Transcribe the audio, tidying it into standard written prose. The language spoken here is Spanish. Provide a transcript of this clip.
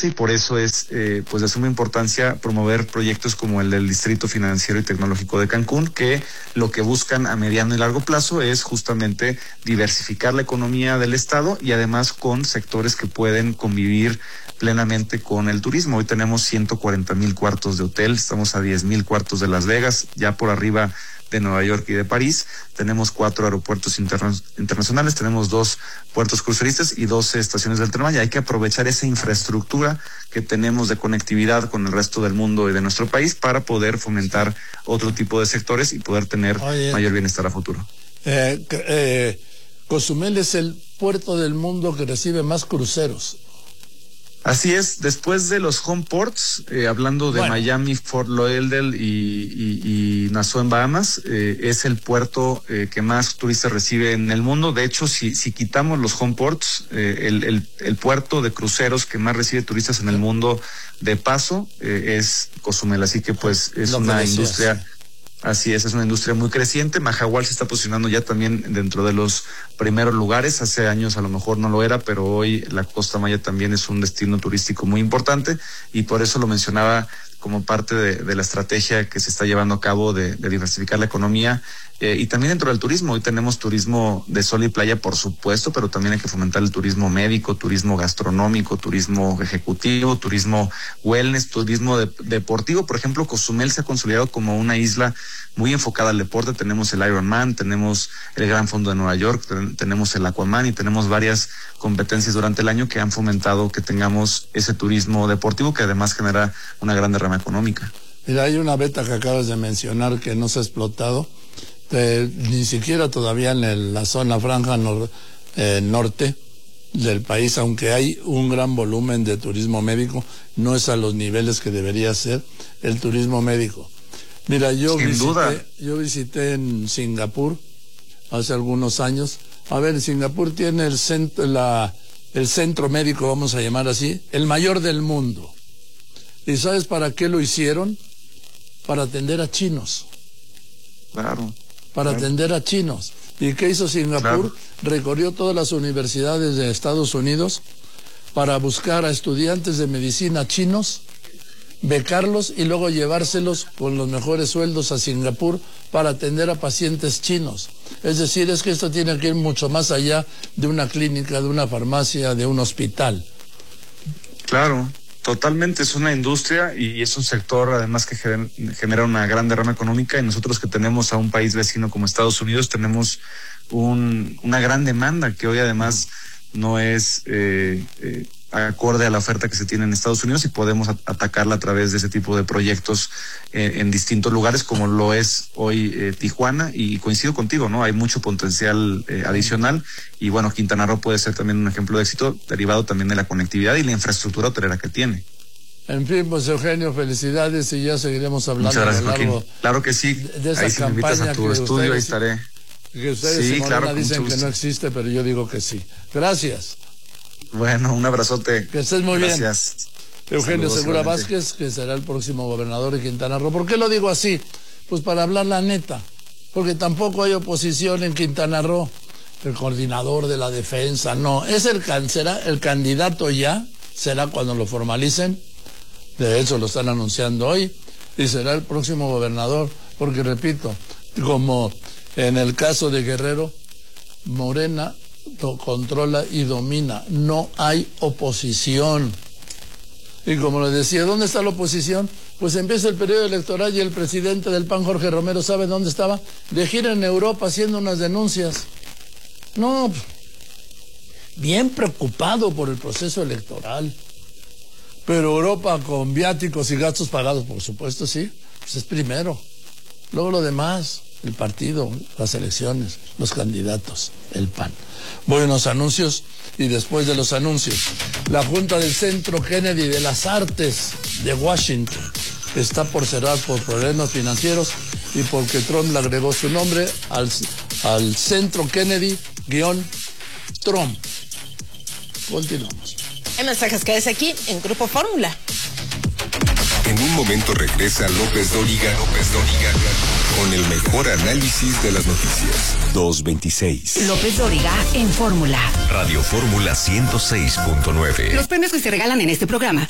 y por eso es pues de suma importancia promover proyectos como el del Distrito Financiero y Tecnológico de Cancún, que lo que buscan a mediano y largo plazo es justamente diversificar la economía del estado y además con sectores que pueden convivir plenamente con el turismo. Hoy tenemos 140,000 cuartos de hotel, estamos a 10,000 cuartos de Las Vegas, ya por arriba de Nueva York y de París. Tenemos 4 aeropuertos internacionales, tenemos 2 puertos cruceristas y 12 estaciones del Tren Maya. Hay que aprovechar esa infraestructura que tenemos de conectividad con el resto del mundo y de nuestro país para poder fomentar otro tipo de sectores y poder tener mayor bienestar a futuro. Cozumel es el puerto del mundo que recibe más cruceros. Así es, después de los home ports, hablando de Miami, Fort Lauderdale y Nassau en Bahamas, es el puerto que más turistas recibe en el mundo. De hecho, si quitamos los home ports, el puerto de cruceros que más recibe turistas en el mundo de paso es Cozumel. Así que pues es una industria... Así es una industria muy creciente. Mahahual se está posicionando ya también dentro de los primeros lugares. Hace años a lo mejor no lo era, pero hoy la Costa Maya también es un destino turístico muy importante y por eso lo mencionaba como parte de la estrategia que se está llevando a cabo de diversificar la economía y también dentro del turismo. Hoy tenemos turismo de sol y playa, por supuesto, pero también hay que fomentar el turismo médico, turismo gastronómico, turismo ejecutivo, turismo wellness, turismo deportivo. Por ejemplo, Cozumel se ha consolidado como una isla muy enfocada al deporte. Tenemos el Ironman, tenemos el Gran Fondo de Nueva York, tenemos el Aquaman y tenemos varias competencias durante el año que han fomentado que tengamos ese turismo deportivo que además genera una gran derrama económica. Mira, hay una beta que acabas de mencionar que no se ha explotado, ni siquiera todavía en la zona franja norte del país, aunque hay un gran volumen de turismo médico, no es a los niveles que debería ser el turismo médico. Mira, yo visité en Singapur hace algunos años. A ver, Singapur tiene el centro médico, vamos a llamar así, el mayor del mundo. ¿Y sabes para qué lo hicieron? Para atender a chinos. Claro. Para atender a chinos. ¿Y qué hizo Singapur? Claro. Recorrió todas las universidades de Estados Unidos para buscar a estudiantes de medicina chinos, becarlos y luego llevárselos con los mejores sueldos a Singapur para atender a pacientes chinos. Es decir, es que esto tiene que ir mucho más allá de una clínica, de una farmacia, de un hospital. Claro. Totalmente, es una industria y es un sector además que genera una gran derrama económica y nosotros que tenemos a un país vecino como Estados Unidos tenemos una gran demanda que hoy además no es acorde a la oferta que se tiene en Estados Unidos y podemos atacarla a través de ese tipo de proyectos en distintos lugares como lo es hoy Tijuana y coincido contigo, ¿no? Hay mucho potencial adicional y bueno, Quintana Roo puede ser también un ejemplo de éxito derivado también de la conectividad y la infraestructura hotelera que tiene. En fin, pues Eugenio, felicidades y ya seguiremos hablando. Muchas gracias, Joaquín. Claro que sí, de esa ahí si me invitas a tu estudio, ahí estaré. Que ustedes sí, claro, dicen que no existe, pero yo digo que sí. Gracias. Bueno, un abrazote. Que estés muy bien. Gracias. Eugenio Segura Vázquez, que será el próximo gobernador de Quintana Roo. ¿Por qué lo digo así? Pues para hablar la neta. Porque tampoco hay oposición en Quintana Roo. El coordinador de la defensa, no. Será el candidato ya, será cuando lo formalicen. De hecho, lo están anunciando hoy. Y será el próximo gobernador. Porque, repito, como en el caso de Guerrero, Morena controla y domina, no hay oposición. Y como le decía, ¿dónde está la oposición? Pues empieza el periodo electoral y el presidente del PAN, Jorge Romero, ¿sabe dónde estaba? De gira en Europa haciendo unas denuncias. No, bien preocupado por el proceso electoral. Pero Europa con viáticos y gastos pagados, por supuesto, sí, pues es primero. Luego lo demás, el partido, las elecciones, los candidatos, el PAN. Voy a unos anuncios y después de los anuncios, la Junta del Centro Kennedy de las Artes de Washington está por cerrar por problemas financieros y porque Trump le agregó su nombre al Centro Kennedy-Trump. Continuamos. Hay mensajes, quédese aquí en Grupo Fórmula. En un momento regresa López Dóriga con el mejor análisis de las noticias. 226. López Dóriga en Fórmula. Radio Fórmula 106.9. Los premios que se regalan en este programa